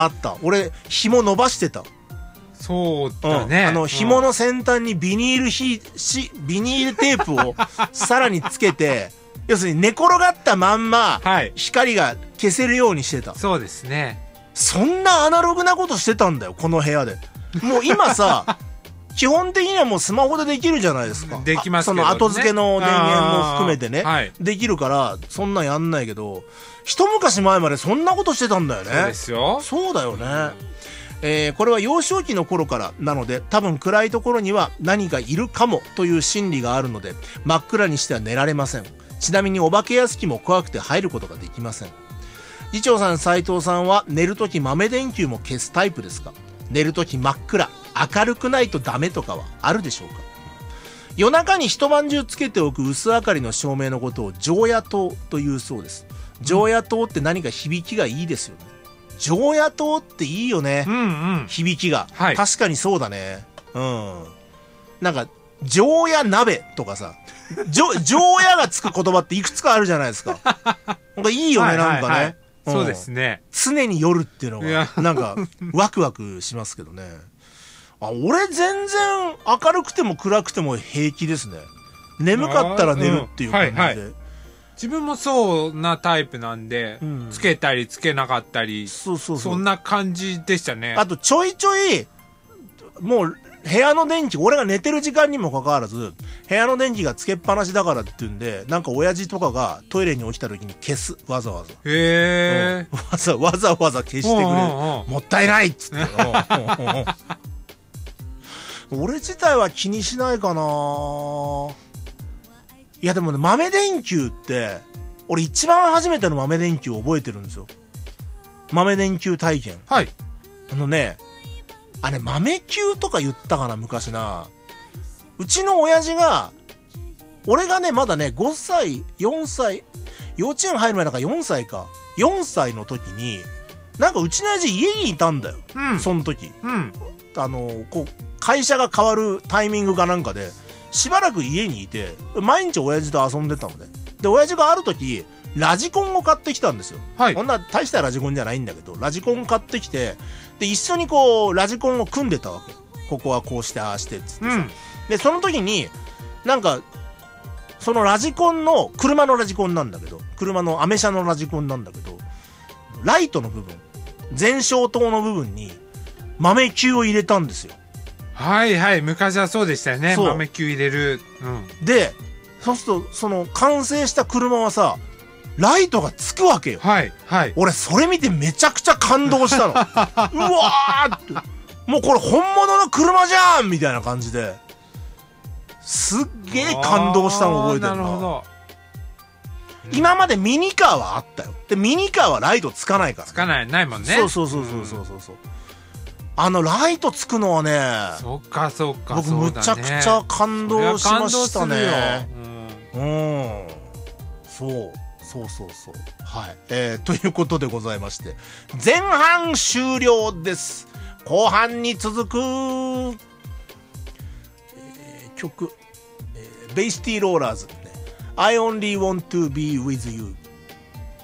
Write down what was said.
あった。俺、紐伸ばしてた。 そうだね。 紐の先端にビニールテープをさらにつけて、要するに寝転がったまんま、光が消せるようにしてた。 そうですね。 そんなアナログなことしてたんだよ、この部屋で。もう今さ、基本的にはもうスマホでできるじゃないですか。 できますけどね。 その後付けの電源も含めてね、できるから、そんなんやんないけど、一昔前までそんなことしてたんだよね。 そうですよ。 そうだよね。これは幼少期の頃からなので、多分暗いところには何かいるかもという心理があるので、真っ暗にしては寝られません。ちなみにお化け屋敷も怖くて入ることができません。次長さん、斉藤さんは寝るとき豆電球も消すタイプですか？寝るとき真っ暗、明るくないとダメとかはあるでしょうか？夜中に一晩中つけておく薄明かりの照明のことを常夜灯というそうです。常夜灯って何か響きがいいですよね。常夜灯っていいよね。響きが、確かにそうだね。なんか、常夜鍋とかさ、常夜がつく言葉っていくつかあるじゃないですか。なんかいいよね、なんかね。 そうですね。 常に夜っていうのが、なんか、ワクワクしますけどね。俺全然明るくても暗くても平気ですね。眠かったら寝るっていう感じで。 自分もそうなタイプなんで、つけたりつけなかったり、そんな感じでしたね。 あとちょいちょい、もう部屋の電気、俺が寝てる時間にもかかわらず、部屋の電気がつけっぱなしだからって言うんで、なんか親父とかがトイレに起きた時に消す。わざわざ。 へー。わざわざ消してくれる。もったいないっつって。俺自体は気にしないかないやでもね、豆電球って、俺一番初めての豆電球を覚えてるんですよ。豆電球体験。豆球とか言ったかな、昔な。うちの親父が、俺がね、まだね、5歳、4歳、幼稚園入る前だから4歳か。4歳の時に、なんかうちの親父家にいたんだよ。その時。会社が変わるタイミングかなんかで、しばらく家にいて、毎日親父と遊んでたので。で、親父がある時、ラジコンを買ってきたんですよ。こんな大したラジコンじゃないんだけど、ラジコン買ってきて、で、一緒にこう、ラジコンを組んでたわけ。ここはこうして、ああして、つってさ。で、その時に、なんか、そのラジコンの、車のラジコンなんだけど、車のアメ車のラジコンなんだけど、ライトの部分、前照灯の部分に、豆球を入れたんですよ。 昔はそうでしたよね。豆球入れる。 で、そうすると、その、完成した車はさ、ライトがつくわけよ。俺、それ見てめちゃくちゃ感動したの。うわーって。もうこれ本物の車じゃんみたいな感じで。すっげえ感動したの覚えてるな。なるほど。今までミニカーはあったよ。で、ミニカーはライトつかないから。 つかない、ないもんね。 そう。ライトつくのはね、 そうか。 僕むちゃくちゃ感動しましたね。そう。はい。ということでございまして、前半終了です。後半に続く、曲、ベイシティローラーズ、ね、I only want to be with you。